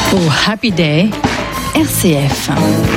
Au Happy Day, RCF.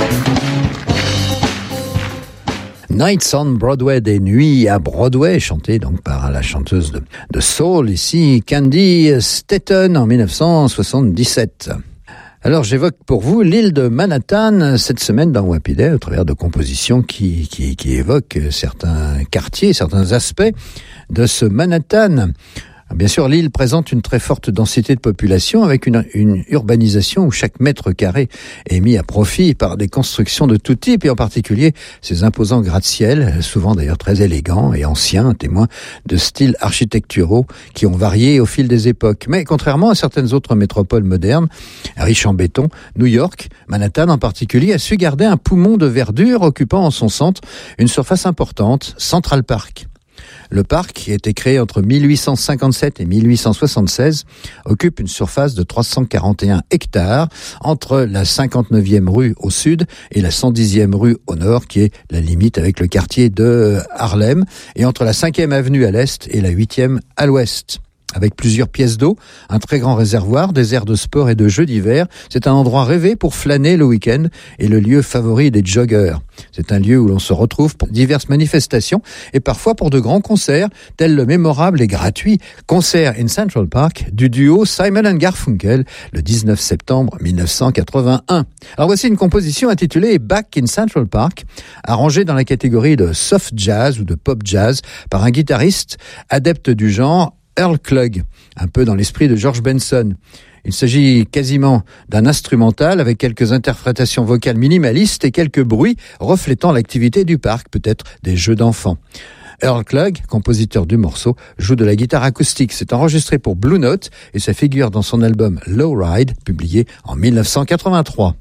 Nights on Broadway, des nuits à Broadway, chantée donc par la chanteuse de soul ici, Candy Staton en 1977. Alors j'évoque pour vous l'île de Manhattan cette semaine dans Happy Day au travers de compositions qui évoquent certains quartiers, certains aspects de ce Manhattan. Bien sûr, l'île présente une très forte densité de population avec une urbanisation où chaque mètre carré est mis à profit par des constructions de tout type et en particulier ces imposants gratte-ciel, souvent d'ailleurs très élégants et anciens, témoins de styles architecturaux qui ont varié au fil des époques. Mais contrairement à certaines autres métropoles modernes, riches en béton, New York, Manhattan en particulier, a su garder un poumon de verdure occupant en son centre une surface importante, Central Park. Le parc, qui a été créé entre 1857 et 1876, occupe une surface de 341 hectares entre la 59e rue au sud et la 110e rue au nord, qui est la limite avec le quartier de Harlem, et entre la 5e avenue à l'est et la 8e à l'ouest. Avec plusieurs pièces d'eau, un très grand réservoir, des aires de sport et de jeux d'hiver, c'est un endroit rêvé pour flâner le week-end et le lieu favori des joggeurs. C'est un lieu où l'on se retrouve pour diverses manifestations et parfois pour de grands concerts, tels le mémorable et gratuit concert in Central Park du duo Simon & Garfunkel le 19 septembre 1981. Alors voici une composition intitulée Back in Central Park, arrangée dans la catégorie de soft jazz ou de pop jazz par un guitariste adepte du genre Earl Klugh, un peu dans l'esprit de George Benson. Il s'agit quasiment d'un instrumental avec quelques interprétations vocales minimalistes et quelques bruits reflétant l'activité du parc, peut-être des jeux d'enfants. Earl Klugh, compositeur du morceau, joue de la guitare acoustique. C'est enregistré pour Blue Note et ça figure dans son album Low Ride, publié en 1983.